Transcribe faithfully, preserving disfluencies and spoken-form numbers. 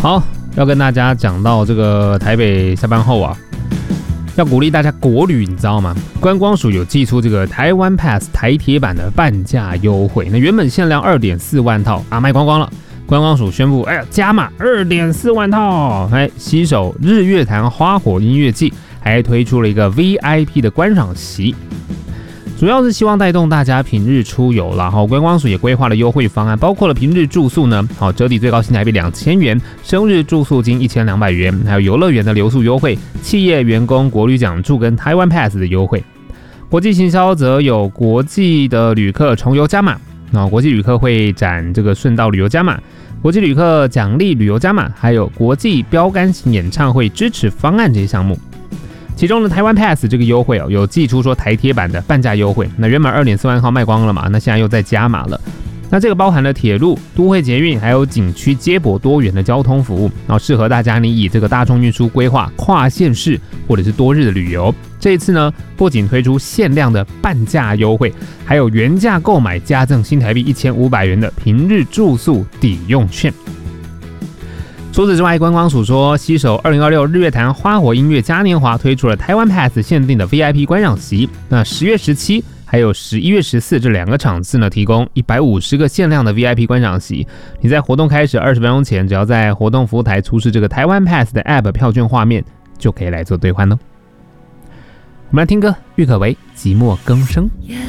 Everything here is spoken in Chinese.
好，要跟大家讲到这个台北下班后啊，要鼓励大家国旅，你知道吗？观光署有寄出这个台湾 Pass 台铁版的半价优惠，那原本限量 二点四万套啊，卖光光了。观光署宣布，哎呀，加码 二点四万套，哎，携手日月潭花火音乐季，还推出了一个 V I P 的观赏席。主要是希望带动大家平日出游啦，哈，观光署也规划了优惠方案，包括了平日住宿呢，好折抵最高新台币两千元，生日住宿金一千两百元，还有游乐园的留宿优惠，企业员工国旅奖助跟台湾 Pass 的优惠。国际行销则有国际的旅客重游加码，啊，国际旅客会展这个顺道旅游加码，国际旅客奖励旅游加码，还有国际标杆型演唱会支持方案这些项目。其中的台湾 Pass 这个优惠哦，有寄出说台铁版的半价优惠，那原本 二点四万号卖光了嘛，那现在又再加码了。那这个包含了铁路、都会捷运，还有景区接驳多元的交通服务，然后适合大家你以这个大众运输规划跨县市或者是多日的旅游。这一次呢，不仅推出限量的半价优惠，还有原价购买加赠新台币一千五百元的平日住宿抵用券。除此之外，观光署说，携手二零二六日月潭花火音乐嘉年华推出了台湾 Pass 限定的 V I P 观赏席。那十月十七还有十一月十四这两个场次呢，提供一百五十个限量的 V I P 观赏席。你在活动开始二十分钟前，只要在活动服务台出示这个台湾 Pass 的 App 票券画面，就可以来做兑换喽。我们来听歌，郁可唯《寂寞更生》。